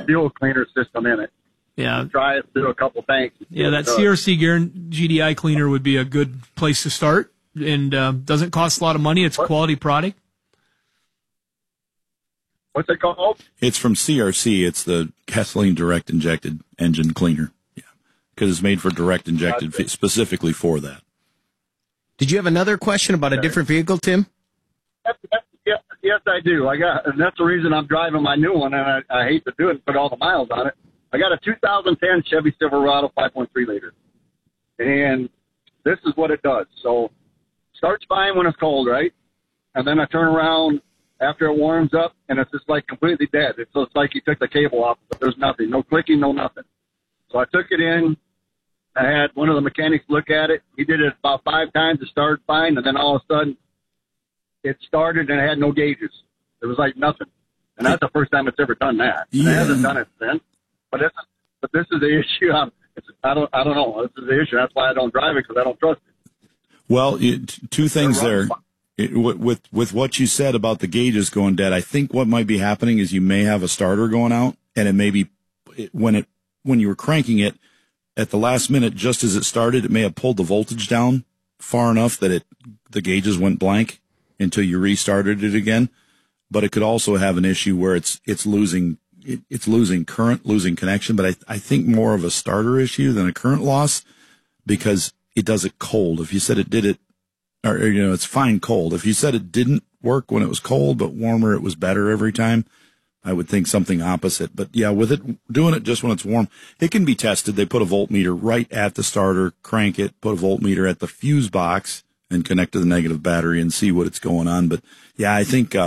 fuel cleaner system in it. Yeah. Try it through a couple tanks. Yeah, that CRC GDI cleaner would be a good place to start, and doesn't cost a lot of money. It's a quality product. What's it called? It's from CRC. It's the gasoline direct injected engine cleaner. Yeah, because it's made for direct injected specifically for that. Did you have another question about a different vehicle, Tim? Yes, I do. And that's the reason I'm driving my new one, and I hate to do it and put all the miles on it. I got a 2010 Chevy Silverado 5.3 liter, and this is what it does. So, starts fine when it's cold, right? And then I turn around after it warms up, and it's just like completely dead. It's just like you took the cable off, but there's nothing, no clicking, no nothing. So I took it in. I had one of the mechanics look at it. He did it about 5 times. It started fine, and then all of a sudden, it started and it had no gauges. It was like nothing. And that's the first time it's ever done that. Yeah. It hasn't done it since. But this is the issue. I don't know. This is the issue. That's why I don't drive it, because I don't trust it. Well, two things there. With what you said about the gauges going dead, I think what might be happening is you may have a starter going out, and it may be when you were cranking it at the last minute, just as it started, it may have pulled the voltage down far enough that the gauges went blank until you restarted it again. But it could also have an issue where it's losing current, losing connection. But I think more of a starter issue than a current loss, because it does it cold. If you said it did it, or it's fine cold. If you said it didn't work when it was cold, but warmer it was better every time, I would think something opposite. But yeah, with it, doing it just when it's warm, it can be tested. They put a voltmeter right at the starter, crank it, put a voltmeter at the fuse box, and connect to the negative battery and see what it's going on. But yeah, I think,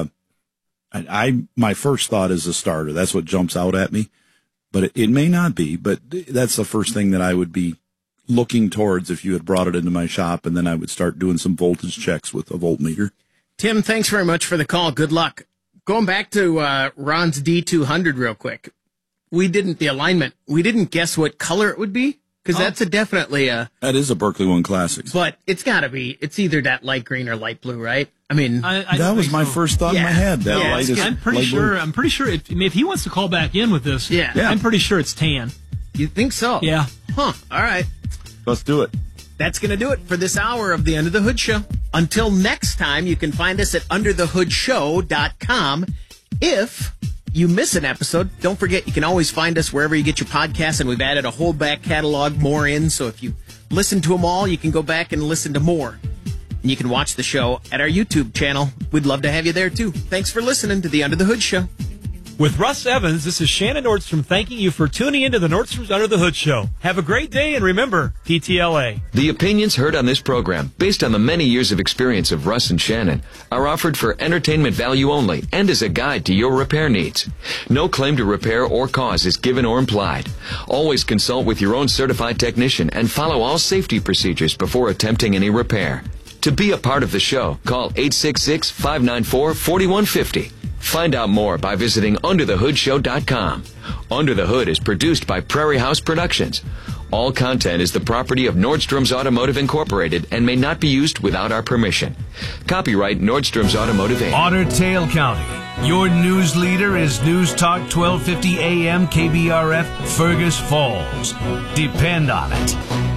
my first thought is a starter. That's what jumps out at me, but it may not be, but that's the first thing that I would be looking towards if you had brought it into my shop, and then I would start doing some voltage checks with a voltmeter. Tim, thanks very much for the call. Good luck. Going back to Ron's D200 real quick. We didn't guess what color it would be, because that's definitely a... That is a Berkeley One Classics. But it's got to be, it's either that light green or light blue, right? I mean... that was my first thought in my head. I'm pretty sure if he wants to call back in with this, I'm pretty sure it's tan. You think so? Yeah. Huh. All right. Let's do it. That's going to do it for this hour of the Under the Hood Show. Until next time, you can find us at underthehoodshow.com. If you miss an episode, don't forget you can always find us wherever you get your podcasts, and we've added a whole back catalog, more in, so if you listen to them all, you can go back and listen to more. And you can watch the show at our YouTube channel. We'd love to have you there, too. Thanks for listening to the Under the Hood Show. With Russ Evans, this is Shannon Nordstrom thanking you for tuning into the Nordstrom's Under the Hood Show. Have a great day, and remember, PTLA. The opinions heard on this program, based on the many years of experience of Russ and Shannon, are offered for entertainment value only and as a guide to your repair needs. No claim to repair or cause is given or implied. Always consult with your own certified technician and follow all safety procedures before attempting any repair. To be a part of the show, call 866-594-4150. Find out more by visiting underthehoodshow.com. Under the Hood is produced by Prairie House Productions. All content is the property of Nordstrom's Automotive Incorporated and may not be used without our permission. Copyright Nordstrom's Automotive Inc. Otter Tail County. Your news leader is News Talk 1250 AM KBRF Fergus Falls. Depend on it.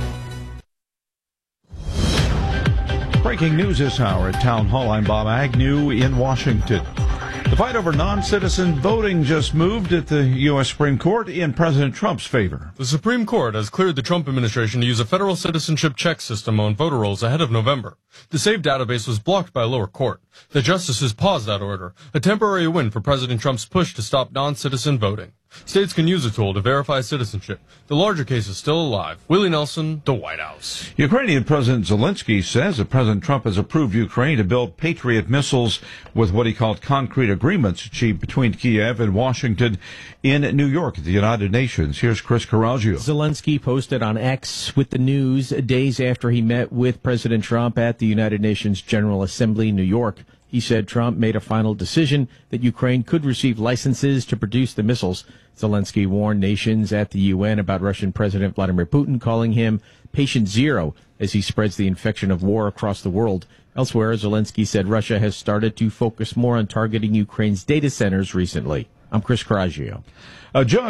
Breaking news this hour at Town Hall. I'm Bob Agnew in Washington. The fight over non-citizen voting just moved at the U.S. Supreme Court in President Trump's favor. The Supreme Court has cleared the Trump administration to use a federal citizenship check system on voter rolls ahead of November. The SAVE database was blocked by a lower court. The justices paused that order, a temporary win for President Trump's push to stop non-citizen voting. States can use the tool to verify citizenship. The larger case is still alive. Willie Nelson, the White House. Ukrainian President Zelensky says that President Trump has approved Ukraine to build Patriot missiles with what he called concrete agreements achieved between Kiev and Washington in New York at the United Nations. Here's Chris Caraggio. Zelensky posted on X with the news days after he met with President Trump at the United Nations General Assembly in New York. He said Trump made a final decision that Ukraine could receive licenses to produce the missiles. Zelensky warned nations at the UN about Russian President Vladimir Putin, calling him patient zero as he spreads the infection of war across the world. Elsewhere, Zelensky said Russia has started to focus more on targeting Ukraine's data centers recently. I'm Chris Caraggio. Judge